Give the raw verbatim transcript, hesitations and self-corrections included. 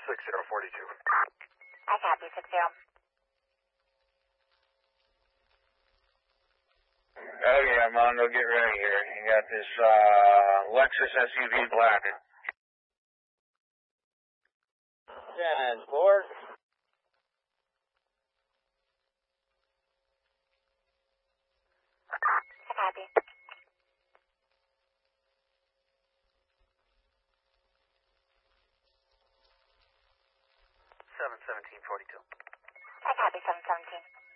six zero forty-two. I copy, six zero. Oh yeah, Mondo, get ready here. You got this uh, Lexus S U V black. ten four. I copy. seven seventeen forty-two. I copy, seven seventeen.